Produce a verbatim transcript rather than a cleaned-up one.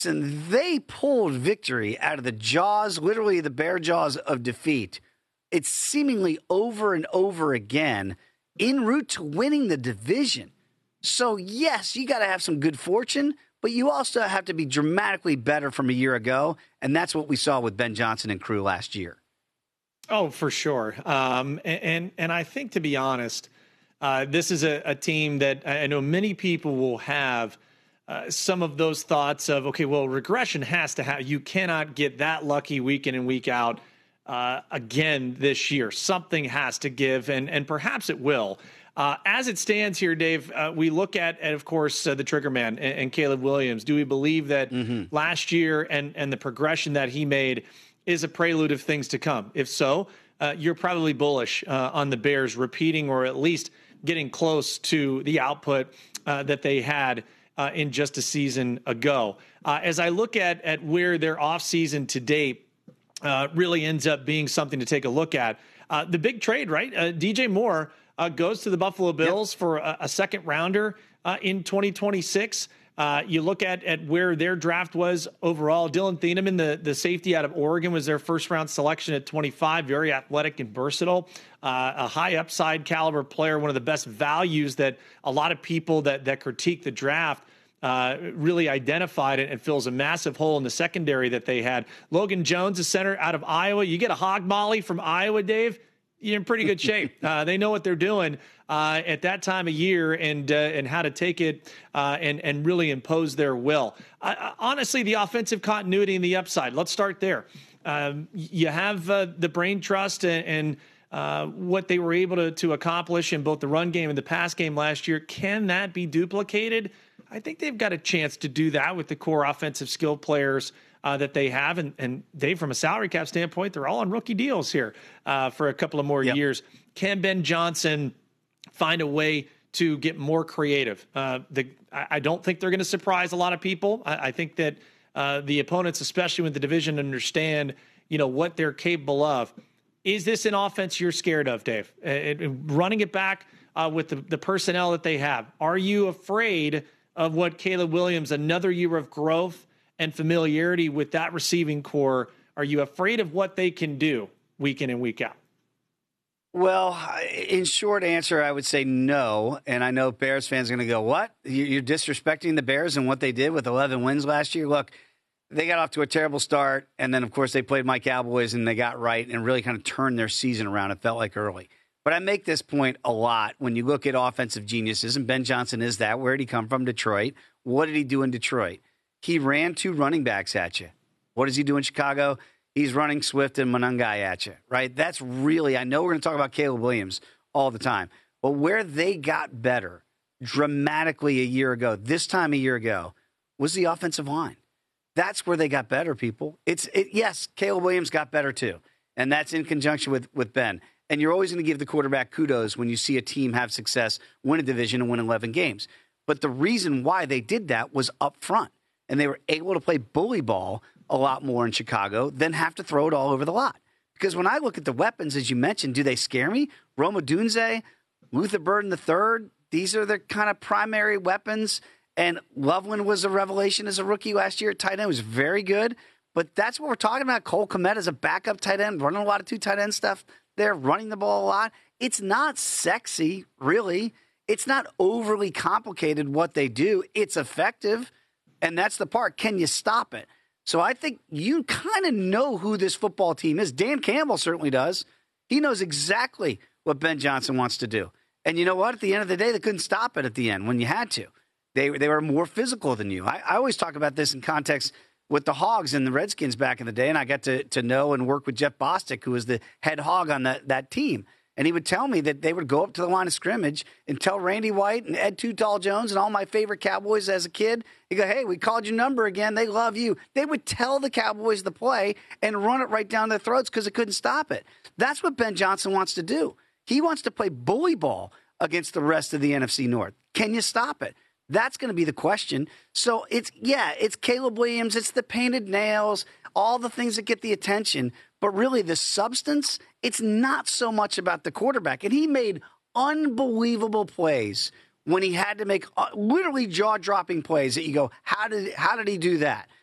And they pulled victory out of the jaws, literally the bear jaws of defeat. It's seemingly over and over again en route to winning the division. So, yes, you got to have some good fortune, but you also have to be dramatically better from a year ago, and that's what we saw with Ben Johnson and crew last year. Oh, for sure. Um, and, and and I think, to be honest, uh, this is a, a team that I know many people will have uh, some of those thoughts of, okay, well, regression has to have, you cannot get that lucky week in and week out uh, again this year. Something has to give, and, and perhaps it will. Uh, as it stands here, Dave, uh, we look at, at of course, uh, the trigger man and, and Caleb Williams. Do we believe that mm-hmm. last year and, and the progression that he made is a prelude of things to come? If so, uh, you're probably bullish uh, on the Bears repeating or at least getting close to the output uh, that they had uh, in just a season ago. Uh, as I look at, at where their offseason to date uh, really ends up being something to take a look at, uh, the big trade, right? Uh, D J Moore Uh, goes to the Buffalo Bills yep. for a, a second rounder uh, in twenty twenty-six. Uh, you look at, at where their draft was overall. Dylan Thieneman, the, the safety out of Oregon, was their first round selection at twenty-five. Very athletic and versatile, uh, a high upside caliber player, one of the best values that a lot of people that, that critique the draft uh, really identified it, and fills a massive hole in the secondary that they had. Logan Jones, a center out of Iowa. You get a hog molly from Iowa, Dave, you're in pretty good shape. Uh, they know what they're doing uh, at that time of year, and uh, and how to take it uh, and and really impose their will. Uh, honestly, the offensive continuity and the upside. Let's start there. Um, you have uh, the brain trust and, and uh, what they were able to to accomplish in both the run game and the pass game last year. Can that be duplicated? I think they've got a chance to do that with the core offensive skill players Uh, that they have. And, and Dave, from a salary cap standpoint, they're all on rookie deals here uh, for a couple of more yep. years. Can Ben Johnson find a way to get more creative? Uh, the, I, I don't think they're going to surprise a lot of people. I, I think that uh, the opponents, especially with the division, understand, you know, what they're capable of. Is this an offense you're scared of, Dave? Uh, running it back uh, with the, the personnel that they have. Are you afraid of what Caleb Williams, another year of growth and familiarity with that receiving core, are you afraid of what they can do week in and week out? Well, in short answer, I would say no. And I know Bears fans are going to go, what? You're disrespecting the Bears and what they did with eleven wins last year? Look, they got off to a terrible start. And then, of course, they played my Cowboys and they got right and really kind of turned their season around. It felt like early. But I make this point a lot when you look at offensive geniuses, and Ben Johnson is that. Where did he come from? Detroit. What did he do in Detroit? He ran two running backs at you. What does he do in Chicago? He's running Swift and Monangai at you, right? That's really, I know we're going to talk about Caleb Williams all the time, but where they got better dramatically a year ago, this time a year ago, was the offensive line. That's where they got better, people. It's it, yes, Caleb Williams got better too, and that's in conjunction with, with Ben. And you're always going to give the quarterback kudos when you see a team have success, win a division, and win eleven games. But the reason why they did that was up front. And they were able to play bully ball a lot more in Chicago than have to throw it all over the lot. Because when I look at the weapons, as you mentioned, do they scare me? Rome Odunze, Luther Burden the third, these are their kind of primary weapons. And Loveland was a revelation as a rookie last year. Tight end was very good. But that's what we're talking about. Cole Kmet as a backup tight end, running a lot of two tight end stuff there, running the ball a lot. It's not sexy, really. It's not overly complicated what they do. It's effective. And that's the part. Can you stop it? So I think you kind of know who this football team is. Dan Campbell certainly does. He knows exactly what Ben Johnson wants to do. And you know what? At the end of the day, they couldn't stop it at the end when you had to. They they were more physical than you. I, I always talk about this in context with the Hogs and the Redskins back in the day, and I got to, to know and work with Jeff Bostic, who was the head hog on that, that team. And he would tell me that they would go up to the line of scrimmage and tell Randy White and Ed Too Tall Jones and all my favorite Cowboys as a kid, he'd go, hey, we called your number again. They love you. They would tell the Cowboys the play and run it right down their throats because they couldn't stop it. That's what Ben Johnson wants to do. He wants to play bully ball against the rest of the N F C North. Can you stop it? That's going to be the question. So it's, yeah, it's Caleb Williams. It's the painted nails, all the things that get the attention. But really the substance, it's not so much about the quarterback. And he made unbelievable plays when he had to make uh, literally jaw-dropping plays that you go, how did how did he do that?